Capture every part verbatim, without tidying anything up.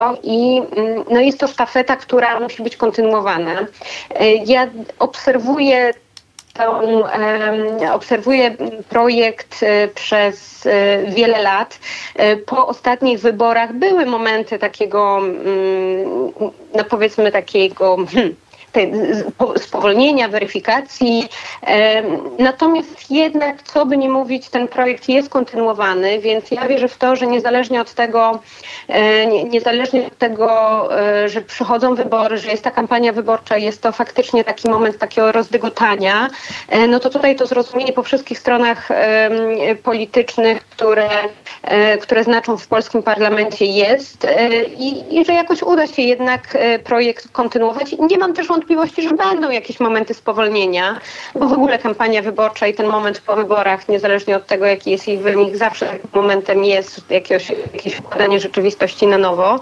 i no jest to sztafeta, która musi być kontynuowana. Ja obserwuję To, e, obserwuję projekt e, przez e, wiele lat. E, po ostatnich wyborach były momenty takiego, mm, no powiedzmy takiego hmm, tej spowolnienia, weryfikacji. Natomiast jednak, co by nie mówić, ten projekt jest kontynuowany, więc ja wierzę w to, że niezależnie od tego, niezależnie od tego, że przychodzą wybory, że jest ta kampania wyborcza, jest to faktycznie taki moment takiego rozdygotania, no to tutaj to zrozumienie po wszystkich stronach politycznych, które, które znaczą w polskim parlamencie jest i, i że jakoś uda się jednak projekt kontynuować. Nie mam też wątpliwości, że będą jakieś momenty spowolnienia, bo w ogóle kampania wyborcza i ten moment po wyborach, niezależnie od tego, jaki jest ich wynik, zawsze takim momentem jest jakiegoś, jakieś wkładanie rzeczywistości na nowo.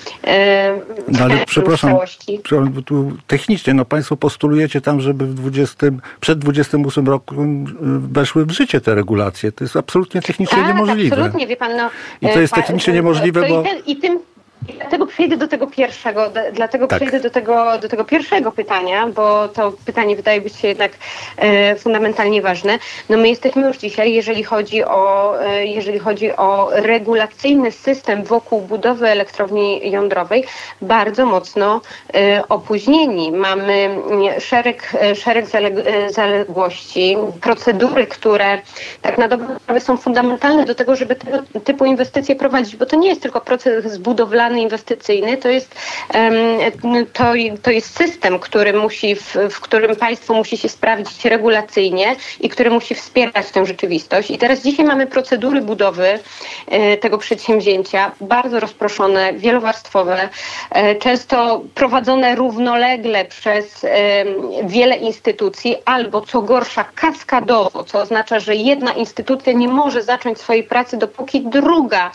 No ale przepraszam, przepraszam, bo tu technicznie, no państwo postulujecie tam, żeby w dwudziestym, przed dwudziestym ósmym roku weszły w życie te regulacje. To jest absolutnie technicznie tak, niemożliwe. Absolutnie, wie pan, no, I to jest technicznie pa, niemożliwe, to, to bo... I, ten, i tym Dlatego przejdę do tego pierwszego, dlatego tak. przejdę do tego, do tego pierwszego pytania, bo to pytanie wydaje być się jednak e, fundamentalnie ważne. No my jesteśmy już dzisiaj, jeżeli chodzi o, e, jeżeli chodzi o regulacyjny system wokół budowy elektrowni jądrowej, bardzo mocno e, opóźnieni. Mamy szereg, e, szereg zaleg, e, zaległości, procedury, które tak na dobrą sprawę są fundamentalne do tego, żeby tego typu inwestycje prowadzić, bo to nie jest tylko proces budowlany, inwestycyjny, to jest, to, to jest system, który musi, w, w którym państwo musi się sprawdzić regulacyjnie i który musi wspierać tę rzeczywistość. I teraz dzisiaj mamy procedury budowy tego przedsięwzięcia, bardzo rozproszone, wielowarstwowe, często prowadzone równolegle przez wiele instytucji, albo co gorsza kaskadowo, co oznacza, że jedna instytucja nie może zacząć swojej pracy, dopóki druga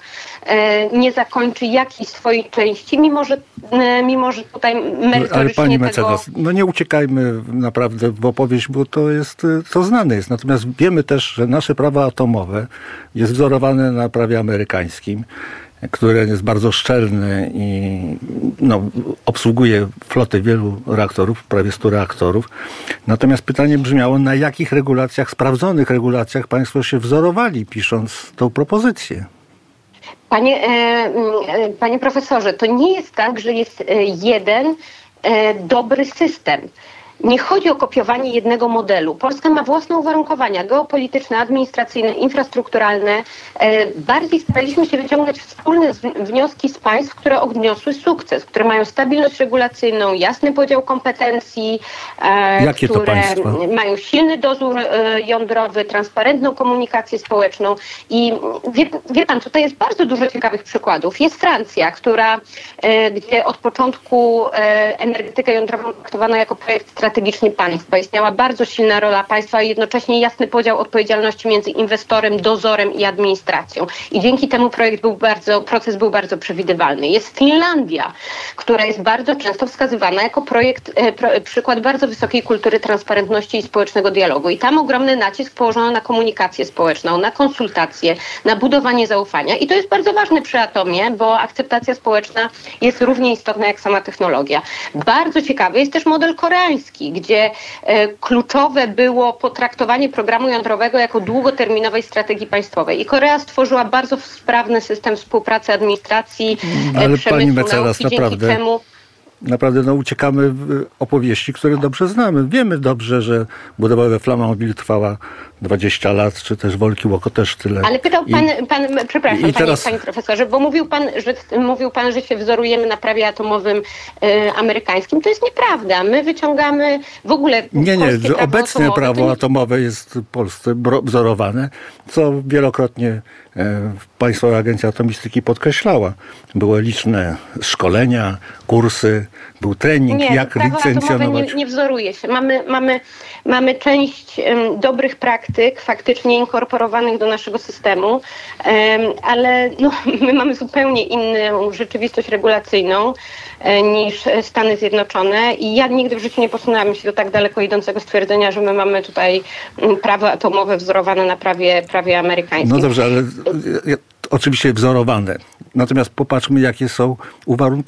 nie zakończy jakiejś swojej części, mimo że, mimo, że tutaj merytorycznie Ale pani tego... mecenas, no nie uciekajmy naprawdę w opowieść, bo to jest, to znane jest. Natomiast wiemy też, że nasze prawo atomowe jest wzorowane na prawie amerykańskim, które jest bardzo szczelne i no, obsługuje flotę wielu reaktorów, prawie stu reaktorów. Natomiast pytanie brzmiało, na jakich regulacjach, sprawdzonych regulacjach państwo się wzorowali, pisząc tą propozycję? Panie, e, panie profesorze, to nie jest tak, że jest jeden e, dobry system. Nie chodzi o kopiowanie jednego modelu. Polska ma własne uwarunkowania geopolityczne, administracyjne, infrastrukturalne. Bardziej staraliśmy się wyciągać wspólne wnioski z państw, które odniosły sukces, które mają stabilność regulacyjną, jasny podział kompetencji, Jakie które to państwa? mają silny dozór jądrowy, transparentną komunikację społeczną. I wie, wie pan, tutaj jest bardzo dużo ciekawych przykładów. Jest Francja, która, gdzie od początku energetykę jądrową traktowano jako projekt strategiczny, strategicznie państwa. Istniała bardzo silna rola państwa, a jednocześnie jasny podział odpowiedzialności między inwestorem, dozorem i administracją. I dzięki temu projekt był bardzo, proces był bardzo przewidywalny. Jest Finlandia, która jest bardzo często wskazywana jako projekt, e, pro, przykład bardzo wysokiej kultury transparentności i społecznego dialogu. I tam ogromny nacisk położono na komunikację społeczną, na konsultacje, na budowanie zaufania. I to jest bardzo ważne przy atomie, bo akceptacja społeczna jest równie istotna jak sama technologia. Bardzo ciekawy jest też model koreański, gdzie e, kluczowe było potraktowanie programu jądrowego jako długoterminowej strategii państwowej. I Korea stworzyła bardzo sprawny system współpracy administracji, Ale e, przemysłu, pani mecenas, nauki, dzięki naprawdę. czemu... Naprawdę no, uciekamy w opowieści, które dobrze znamy. Wiemy dobrze, że budowa we Flamanville trwała dwadzieścia lat, czy też Wolki Łoko też tyle. Ale pytał pan, I, pan przepraszam, i teraz... panie, panie profesorze, bo mówił pan, że mówił pan, że się wzorujemy na prawie atomowym e, amerykańskim. To jest nieprawda. My wyciągamy w ogóle Nie, nie, że prawo obecne atomowe, prawo nie... atomowe jest w Polsce wzorowane, co wielokrotnie e, Państwowa Agencja Atomistyki podkreślała. Były liczne szkolenia, kursy, był trening, nie, jak prawo licencjonować. Nie, nie wzoruje się. Mamy, mamy, mamy część um, dobrych praktyk faktycznie inkorporowanych do naszego systemu, um, ale no, my mamy zupełnie inną rzeczywistość regulacyjną e, niż Stany Zjednoczone i ja nigdy w życiu nie posunęłam się do tak daleko idącego stwierdzenia, że my mamy tutaj um, prawo atomowe wzorowane na prawie, prawie amerykańskim. No dobrze, ale oczywiście wzorowane. Natomiast popatrzmy, jakie są uwarunkowania.